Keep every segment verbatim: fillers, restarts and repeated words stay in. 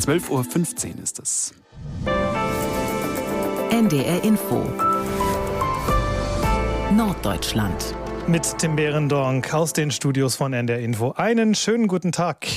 zwölf Uhr fünfzehn ist es. N D R Info Norddeutschland. Mit Tim Behrendonck aus den Studios von N D R Info. Einen schönen guten Tag.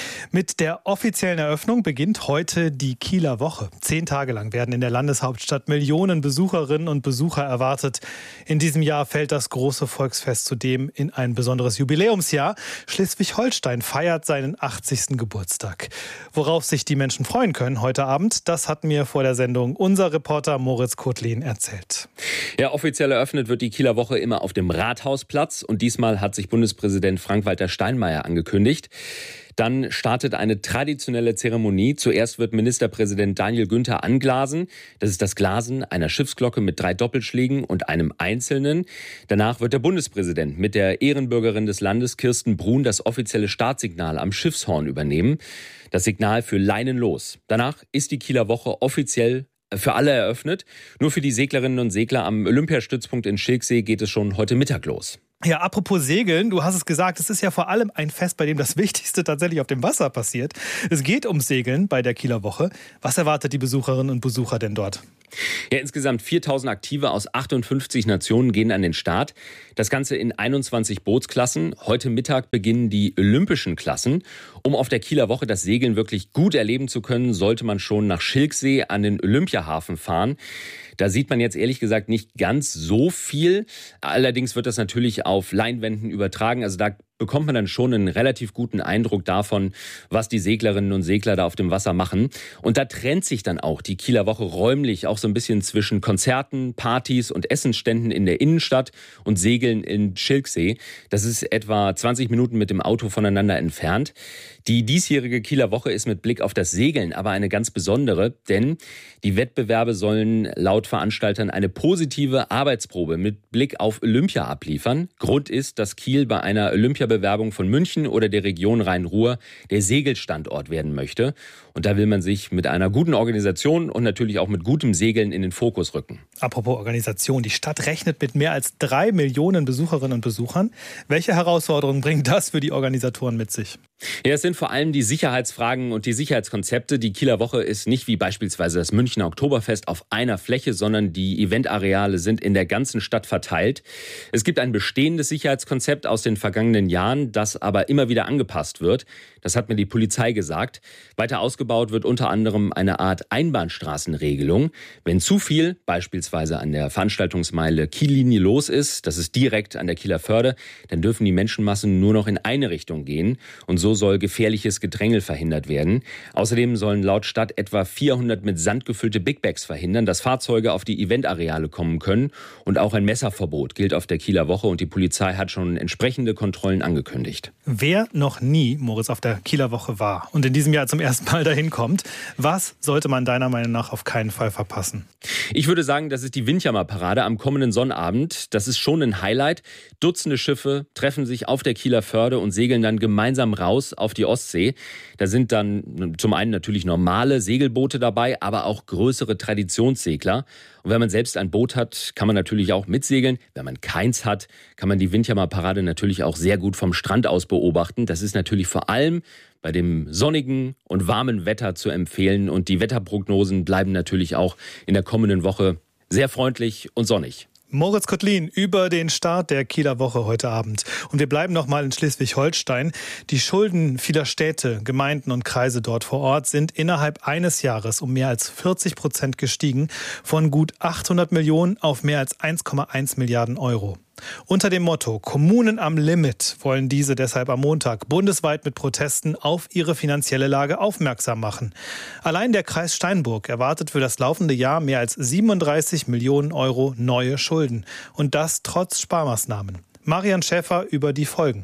Mit der offiziellen Eröffnung beginnt heute die Kieler Woche. Zehn Tage lang werden in der Landeshauptstadt Millionen Besucherinnen und Besucher erwartet. In diesem Jahr fällt das große Volksfest zudem in ein besonderes Jubiläumsjahr. Schleswig-Holstein feiert seinen achtzigsten Geburtstag. Worauf sich die Menschen freuen können heute Abend, das hat mir vor der Sendung unser Reporter Moritz Kotlin erzählt. Ja, offiziell eröffnet wird die Kieler Woche immer auf dem Rathausplatz. Und diesmal hat sich Bundespräsident Frank-Walter Steinmeier angekündigt. Dann startet eine traditionelle Zeremonie. Zuerst wird Ministerpräsident Daniel Günther anglasen. Das ist das Glasen einer Schiffsglocke mit drei Doppelschlägen und einem einzelnen. Danach wird der Bundespräsident mit der Ehrenbürgerin des Landes Kirsten Brun das offizielle Startsignal am Schiffshorn übernehmen. Das Signal für Leinen los. Danach ist die Kieler Woche offiziell für alle eröffnet. Nur für die Seglerinnen und Segler am Olympiastützpunkt in Schilksee geht es schon heute Mittag los. Ja, apropos Segeln, du hast es gesagt, es ist ja vor allem ein Fest, bei dem das Wichtigste tatsächlich auf dem Wasser passiert. Es geht ums Segeln bei der Kieler Woche. Was erwartet die Besucherinnen und Besucher denn dort? Ja, insgesamt viertausend Aktive aus achtundfünfzig Nationen gehen an den Start. Das Ganze in einundzwanzig Bootsklassen. Heute Mittag beginnen die olympischen Klassen. Um auf der Kieler Woche das Segeln wirklich gut erleben zu können, sollte man schon nach Schilksee an den Olympiahafen fahren. Da sieht man jetzt ehrlich gesagt nicht ganz so viel. Allerdings wird das natürlich auf Leinwänden übertragen. Also da bekommt man dann schon einen relativ guten Eindruck davon, was die Seglerinnen und Segler da auf dem Wasser machen. Und da trennt sich dann auch die Kieler Woche räumlich auch so ein bisschen zwischen Konzerten, Partys und Essensständen in der Innenstadt und Segeln in Schilksee. Das ist etwa zwanzig Minuten mit dem Auto voneinander entfernt. Die diesjährige Kieler Woche ist mit Blick auf das Segeln aber eine ganz besondere, denn die Wettbewerbe sollen laut Veranstaltern eine positive Arbeitsprobe mit Blick auf Olympia abliefern. Grund ist, dass Kiel bei einer Olympiabewerbung von München oder der Region Rhein-Ruhr der Segelstandort werden möchte. Und da will man sich mit einer guten Organisation und natürlich auch mit gutem Segeln in den Fokus rücken. Apropos Organisation, die Stadt rechnet mit mehr als drei Millionen Besucherinnen und Besuchern. Welche Herausforderungen bringt das für die Organisatoren mit sich? Ja, es sind vor allem die Sicherheitsfragen und die Sicherheitskonzepte. Die Kieler Woche ist nicht wie beispielsweise das Münchner Oktoberfest auf einer Fläche, sondern die Eventareale sind in der ganzen Stadt verteilt. Es gibt ein bestehendes Sicherheitskonzept aus den vergangenen Jahren, das aber immer wieder angepasst wird. Das hat mir die Polizei gesagt. Weiter ausgebaut wird unter anderem eine Art Einbahnstraßenregelung. Wenn zu viel, beispielsweise an der Veranstaltungsmeile Kiellinie los ist, das ist direkt an der Kieler Förde, dann dürfen die Menschenmassen nur noch in eine Richtung gehen. Und so soll gefährliches Gedrängel verhindert werden. Außerdem sollen laut Stadt etwa vierhundert mit Sand gefüllte Big Bags verhindern, dass Fahrzeuge auf die Eventareale kommen können. Und auch ein Messerverbot gilt auf der Kieler Woche und die Polizei hat schon entsprechende Kontrollen angekündigt. Wer noch nie, Moritz, auf der Kieler Woche war und in diesem Jahr zum ersten Mal dahin kommt, was sollte man deiner Meinung nach auf keinen Fall verpassen? Ich würde sagen, das ist die Windjammer-Parade am kommenden Sonnabend. Das ist schon ein Highlight. Dutzende Schiffe treffen sich auf der Kieler Förde und segeln dann gemeinsam raus auf die Ostsee. Da sind dann zum einen natürlich normale Segelboote dabei, aber auch größere Traditionssegler. Und wenn man selbst ein Boot hat, kann man natürlich auch mitsegeln. Wenn man keins hat, kann man die Windjammer-Parade natürlich auch sehr gut vom Strand aus beobachten. Das ist natürlich vor allem bei dem sonnigen und warmen Wetter zu empfehlen. Und die Wetterprognosen bleiben natürlich auch in der kommenden Woche sehr freundlich und sonnig. Moritz Kotlin über den Start der Kieler Woche heute Abend. Und wir bleiben noch mal in Schleswig-Holstein. Die Schulden vieler Städte, Gemeinden und Kreise dort vor Ort sind innerhalb eines Jahres um mehr als vierzig Prozent gestiegen, von gut achthundert Millionen auf mehr als eins Komma eins Milliarden Euro. Unter dem Motto Kommunen am Limit wollen diese deshalb am Montag bundesweit mit Protesten auf ihre finanzielle Lage aufmerksam machen. Allein der Kreis Steinburg erwartet für das laufende Jahr mehr als siebenunddreißig Millionen Euro neue Schulden. Und das trotz Sparmaßnahmen. Marian Schäfer über die Folgen.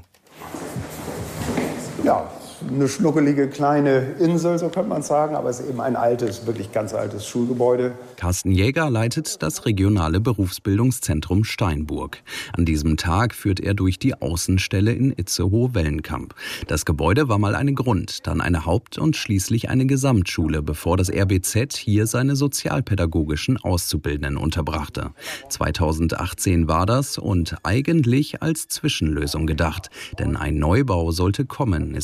Ja, eine schnuckelige kleine Insel, so könnte man sagen, aber es ist eben ein altes, wirklich ganz altes Schulgebäude. Carsten Jäger leitet das regionale Berufsbildungszentrum Steinburg. An diesem Tag führt er durch die Außenstelle in Itzehoe-Wellenkamp. Das Gebäude war mal eine Grund-, dann eine Haupt- und schließlich eine Gesamtschule, bevor das R B Z hier seine sozialpädagogischen Auszubildenden unterbrachte. zweitausendachtzehn war das und eigentlich als Zwischenlösung gedacht. Denn ein Neubau sollte kommen, ist vom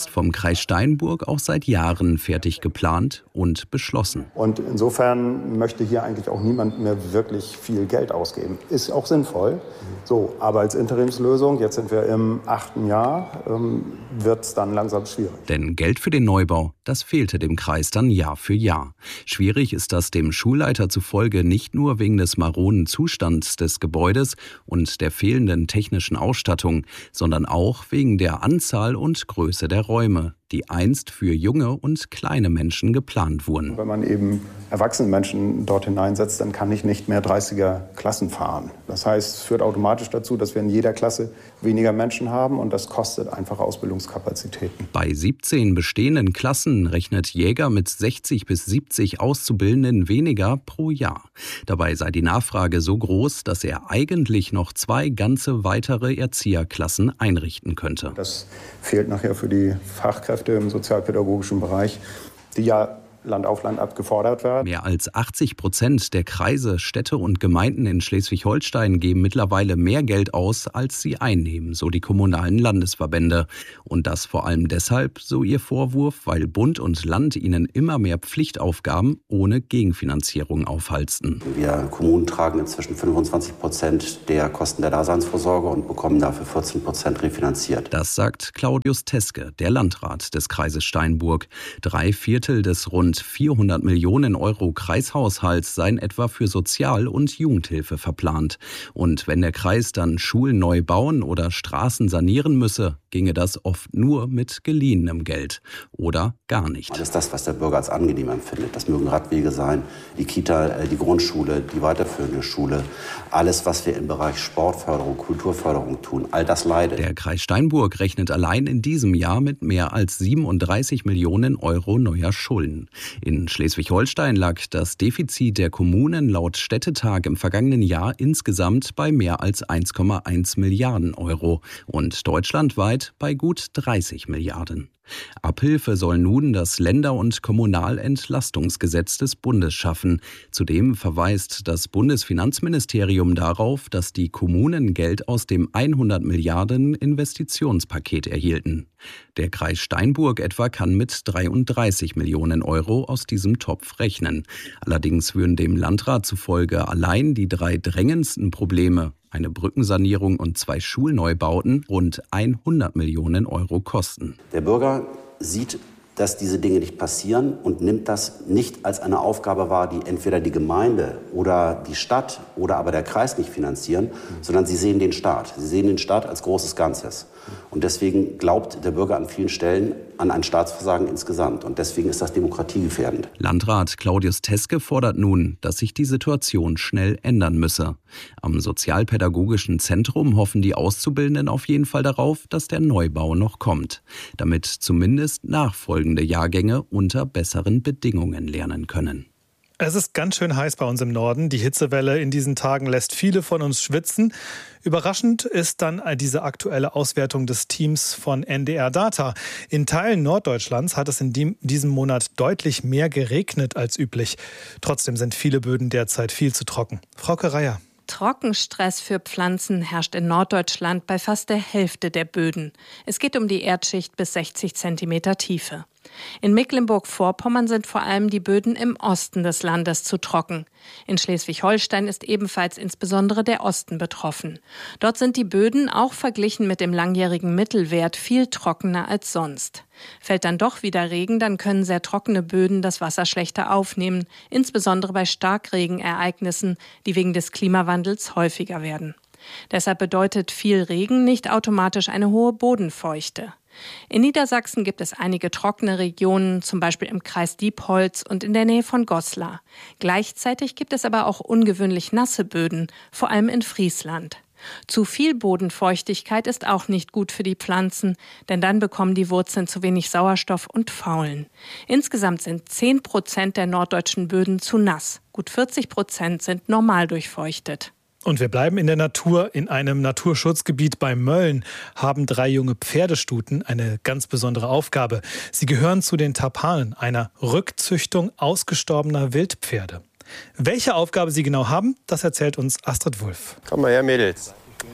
Kreis Steinburg auch seit Jahren fertig geplant und beschlossen. Und insofern möchte hier eigentlich auch niemand mehr wirklich viel Geld ausgeben. Ist auch sinnvoll. So, aber als Interimslösung, jetzt sind wir im achten Jahr, ähm, wird es dann langsam schwierig. Denn Geld für den Neubau, das fehlte dem Kreis dann Jahr für Jahr. Schwierig ist das dem Schulleiter zufolge nicht nur wegen des maroden Zustands des Gebäudes und der fehlenden technischen Ausstattung, sondern auch wegen der Anzahl und Größe der Räume, die einst für junge und kleine Menschen geplant wurden. Wenn man eben erwachsene Menschen dort hineinsetzt, dann kann ich nicht mehr dreißiger Klassen fahren. Das heißt, es führt automatisch dazu, dass wir in jeder Klasse weniger Menschen haben und das kostet einfach Ausbildungskapazitäten. Bei siebzehn bestehenden Klassen rechnet Jäger mit sechzig bis siebzig Auszubildenden weniger pro Jahr. Dabei sei die Nachfrage so groß, dass er eigentlich noch zwei ganze weitere Erzieherklassen einrichten könnte. Das fehlt nachher für die Fachkräfte im sozialpädagogischen Bereich, die ja Land auf Land ab gefordert werden. Mehr als achtzig Prozent der Kreise, Städte und Gemeinden in Schleswig-Holstein geben mittlerweile mehr Geld aus, als sie einnehmen, so die kommunalen Landesverbände. Und das vor allem deshalb, so ihr Vorwurf, weil Bund und Land ihnen immer mehr Pflichtaufgaben ohne Gegenfinanzierung aufhalsten. Wir Kommunen tragen inzwischen fünfundzwanzig Prozent der Kosten der Daseinsvorsorge und bekommen dafür vierzehn Prozent refinanziert. Das sagt Claudius Teske, der Landrat des Kreises Steinburg. Drei Viertel des rund vierhundert Millionen Euro Kreishaushalts seien etwa für Sozial- und Jugendhilfe verplant. Und wenn der Kreis dann Schulen neu bauen oder Straßen sanieren müsse, ginge das oft nur mit geliehenem Geld oder gar nicht. Das ist das, was der Bürger als angenehm empfindet. Das mögen Radwege sein, die Kita, die Grundschule, die weiterführende Schule. Alles, was wir im Bereich Sportförderung, Kulturförderung tun, all das leidet. Der Kreis Steinburg rechnet allein in diesem Jahr mit mehr als siebenunddreißig Millionen Euro neuer Schulden. In Schleswig-Holstein lag das Defizit der Kommunen laut Städtetag im vergangenen Jahr insgesamt bei mehr als eins Komma eins Milliarden Euro und deutschlandweit bei gut dreißig Milliarden. Abhilfe soll nun das Länder- und Kommunalentlastungsgesetz des Bundes schaffen. Zudem verweist das Bundesfinanzministerium darauf, dass die Kommunen Geld aus dem hundert Milliarden Investitionspaket erhielten. Der Kreis Steinburg etwa kann mit dreiunddreißig Millionen Euro aus diesem Topf rechnen. Allerdings würden dem Landrat zufolge allein die drei drängendsten Probleme, eine Brückensanierung und zwei Schulneubauten, rund hundert Millionen Euro kosten. Der Bürger sieht, dass diese Dinge nicht passieren und nimmt das nicht als eine Aufgabe wahr, die entweder die Gemeinde oder die Stadt oder aber der Kreis nicht finanzieren, sondern sie sehen den Staat. Sie sehen den Staat als großes Ganzes. Und deswegen glaubt der Bürger an vielen Stellen an ein Staatsversagen insgesamt. Und deswegen ist das demokratiegefährdend. Landrat Claudius Teske fordert nun, dass sich die Situation schnell ändern müsse. Am Sozialpädagogischen Zentrum hoffen die Auszubildenden auf jeden Fall darauf, dass der Neubau noch kommt, damit zumindest nachfolgende Jahrgänge unter besseren Bedingungen lernen können. Es ist ganz schön heiß bei uns im Norden. Die Hitzewelle in diesen Tagen lässt viele von uns schwitzen. Überraschend ist dann diese aktuelle Auswertung des Teams von N D R Data. In Teilen Norddeutschlands hat es in diesem Monat deutlich mehr geregnet als üblich. Trotzdem sind viele Böden derzeit viel zu trocken. Frauke Reier. Trockenstress für Pflanzen herrscht in Norddeutschland bei fast der Hälfte der Böden. Es geht um die Erdschicht bis sechzig Zentimeter Tiefe. In Mecklenburg-Vorpommern sind vor allem die Böden im Osten des Landes zu trocken. In Schleswig-Holstein ist ebenfalls insbesondere der Osten betroffen. Dort sind die Böden auch verglichen mit dem langjährigen Mittelwert viel trockener als sonst. Fällt dann doch wieder Regen, dann können sehr trockene Böden das Wasser schlechter aufnehmen, insbesondere bei Starkregenereignissen, die wegen des Klimawandels häufiger werden. Deshalb bedeutet viel Regen nicht automatisch eine hohe Bodenfeuchte. In Niedersachsen gibt es einige trockene Regionen, zum Beispiel im Kreis Diepholz und in der Nähe von Goslar. Gleichzeitig gibt es aber auch ungewöhnlich nasse Böden, vor allem in Friesland. Zu viel Bodenfeuchtigkeit ist auch nicht gut für die Pflanzen, denn dann bekommen die Wurzeln zu wenig Sauerstoff und faulen. Insgesamt sind zehn Prozent der norddeutschen Böden zu nass. Gut vierzig Prozent sind normal durchfeuchtet. Und wir bleiben in der Natur. In einem Naturschutzgebiet bei Mölln haben drei junge Pferdestuten eine ganz besondere Aufgabe. Sie gehören zu den Tapalen, einer Rückzüchtung ausgestorbener Wildpferde. Welche Aufgabe sie genau haben, das erzählt uns Astrid Wulff. Komm mal her, Mädels.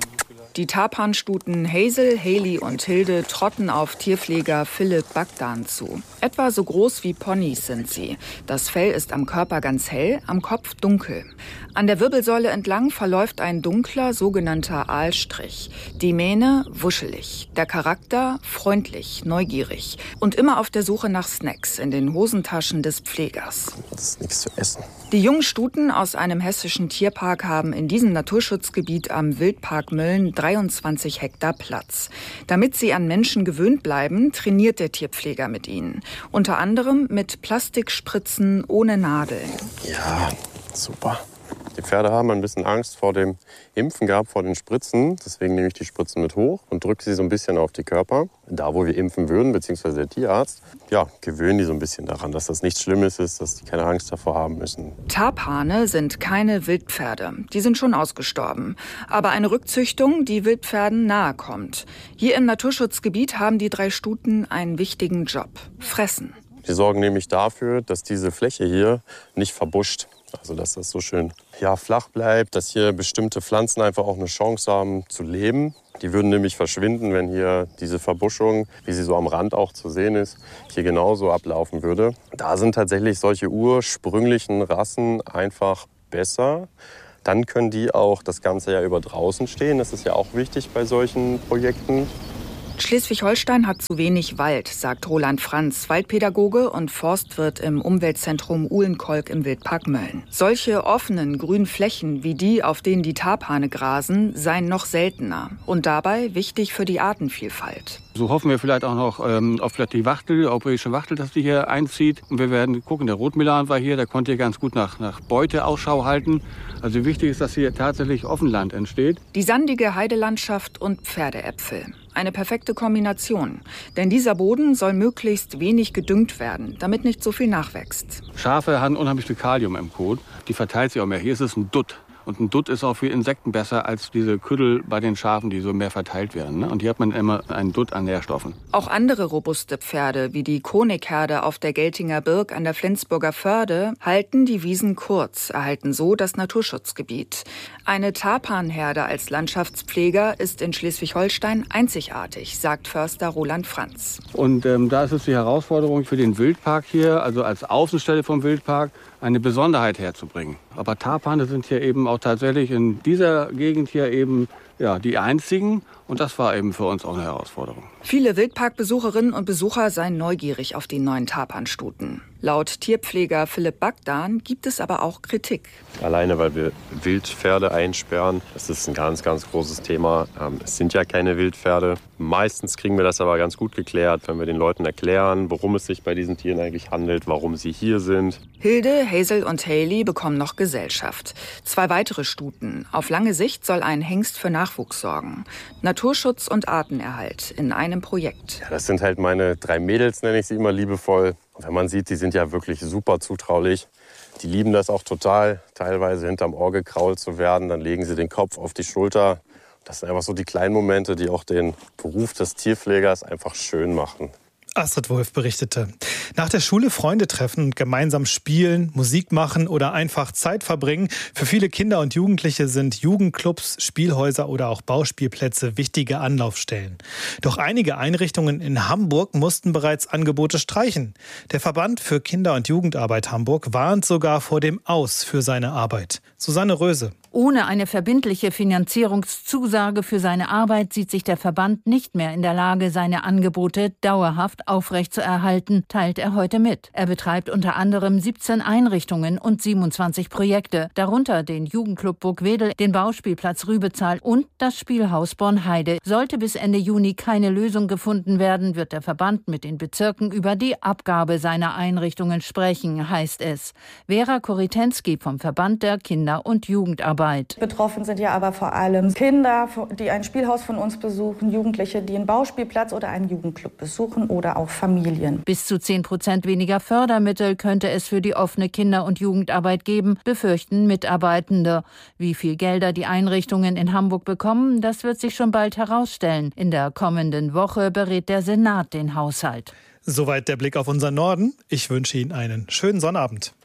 Die Tarpanstuten Hazel, Hailey und Hilde trotten auf Tierpfleger Philipp Bagdan zu. Etwa so groß wie Ponys sind sie. Das Fell ist am Körper ganz hell, am Kopf dunkel. An der Wirbelsäule entlang verläuft ein dunkler, sogenannter Aalstrich. Die Mähne wuschelig, der Charakter freundlich, neugierig und immer auf der Suche nach Snacks in den Hosentaschen des Pflegers. Das ist nichts zu essen. Die jungen Stuten aus einem hessischen Tierpark haben in diesem Naturschutzgebiet am Wildpark Mölln dreiundzwanzig Hektar Platz. Damit sie an Menschen gewöhnt bleiben, trainiert der Tierpfleger mit ihnen. Unter anderem mit Plastikspritzen ohne Nadeln. Ja, super. Die Pferde haben ein bisschen Angst vor dem Impfen gehabt, vor den Spritzen. Deswegen nehme ich die Spritzen mit hoch und drücke sie so ein bisschen auf die Körper. Da, wo wir impfen würden, beziehungsweise der Tierarzt, ja, gewöhnen die so ein bisschen daran, dass das nichts Schlimmes ist, dass die keine Angst davor haben müssen. Tarpane sind keine Wildpferde. Die sind schon ausgestorben. Aber eine Rückzüchtung, die Wildpferden nahe kommt. Hier im Naturschutzgebiet haben die drei Stuten einen wichtigen Job: Fressen. Die sorgen nämlich dafür, dass diese Fläche hier nicht verbuscht. Also dass das so schön ja, flach bleibt, dass hier bestimmte Pflanzen einfach auch eine Chance haben zu leben. Die würden nämlich verschwinden, wenn hier diese Verbuschung, wie sie so am Rand auch zu sehen ist, hier genauso ablaufen würde. Da sind tatsächlich solche ursprünglichen Rassen einfach besser. Dann können die auch das ganze Jahr über draußen stehen. Das ist ja auch wichtig bei solchen Projekten. Schleswig-Holstein hat zu wenig Wald, sagt Roland Franz, Waldpädagoge und Forstwirt im Umweltzentrum Uhlenkolk im Wildpark Mölln. Solche offenen grünen Flächen wie die, auf denen die Tarpane grasen, seien noch seltener und dabei wichtig für die Artenvielfalt. So hoffen wir vielleicht auch noch ähm, auf vielleicht die Wachtel, die europäische Wachtel, dass die hier einzieht. Und wir werden gucken, der Rotmilan war hier, der konnte hier ganz gut nach, nach Beute Ausschau halten. Also wichtig ist, dass hier tatsächlich Offenland entsteht. Die sandige Heidelandschaft und Pferdeäpfel. Eine perfekte Kombination. Denn dieser Boden soll möglichst wenig gedüngt werden, damit nicht so viel nachwächst. Schafe haben unheimlich viel Kalium im Kot. Die verteilt sich auch mehr. Hier ist es ein Dutt. Und ein Dutt ist auch für Insekten besser als diese Küttel bei den Schafen, die so mehr verteilt werden. Und hier hat man immer einen Dutt an Nährstoffen. Auch andere robuste Pferde, wie die Konigherde auf der Geltinger Birk an der Flensburger Förde, halten die Wiesen kurz, erhalten so das Naturschutzgebiet. Eine Tarpanherde als Landschaftspfleger ist in Schleswig-Holstein einzigartig, sagt Förster Roland Franz. Und ähm, da ist es die Herausforderung für den Wildpark hier, also als Außenstelle vom Wildpark, eine Besonderheit herzubringen. Aber Tarpane sind hier eben auch tatsächlich in dieser Gegend hier eben ja, die einzigen. Und das war eben für uns auch eine Herausforderung. Viele Wildparkbesucherinnen und Besucher seien neugierig auf die neuen Tarpanstuten. Laut Tierpfleger Philipp Bagdan gibt es aber auch Kritik. Alleine, weil wir Wildpferde einsperren, das ist ein ganz, ganz großes Thema. Es sind ja keine Wildpferde. Meistens kriegen wir das aber ganz gut geklärt, wenn wir den Leuten erklären, worum es sich bei diesen Tieren eigentlich handelt, warum sie hier sind. Hilde, Hazel und Hailey bekommen noch Gesellschaft. Zwei weitere Stuten. Auf lange Sicht soll ein Hengst für Nachwuchs sorgen. Naturschutz und Artenerhalt in einem Projekt. Ja, das sind halt meine drei Mädels, nenne ich sie immer liebevoll. Und wenn man sieht, die sind ja wirklich super zutraulich. Die lieben das auch total, teilweise hinterm Ohr gekrault zu werden. Dann legen sie den Kopf auf die Schulter. Das sind einfach so die kleinen Momente, die auch den Beruf des Tierpflegers einfach schön machen. Astrid Wolf berichtete. Nach der Schule Freunde treffen und gemeinsam spielen, Musik machen oder einfach Zeit verbringen. Für viele Kinder und Jugendliche sind Jugendclubs, Spielhäuser oder auch Bauspielplätze wichtige Anlaufstellen. Doch einige Einrichtungen in Hamburg mussten bereits Angebote streichen. Der Verband für Kinder- und Jugendarbeit Hamburg warnt sogar vor dem Aus für seine Arbeit. Susanne Röse. Ohne eine verbindliche Finanzierungszusage für seine Arbeit sieht sich der Verband nicht mehr in der Lage, seine Angebote dauerhaft aufrechtzuerhalten, teilt er heute mit. Er betreibt unter anderem siebzehn Einrichtungen und siebenundzwanzig Projekte, darunter den Jugendclub Burgwedel, den Bauspielplatz Rübezahl und das Spielhaus Bornheide. Sollte bis Ende Juni keine Lösung gefunden werden, wird der Verband mit den Bezirken über die Abgabe seiner Einrichtungen sprechen, heißt es. Vera Korytensky vom Verband der Kinder- und Jugendarbeit. Betroffen sind ja aber vor allem Kinder, die ein Spielhaus von uns besuchen, Jugendliche, die einen Bauspielplatz oder einen Jugendclub besuchen oder auch Familien. Bis zu zehn Prozent weniger Fördermittel könnte es für die offene Kinder- und Jugendarbeit geben, befürchten Mitarbeitende. Wie viel Gelder die Einrichtungen in Hamburg bekommen, das wird sich schon bald herausstellen. In der kommenden Woche berät der Senat den Haushalt. Soweit der Blick auf unseren Norden. Ich wünsche Ihnen einen schönen Sonnabend.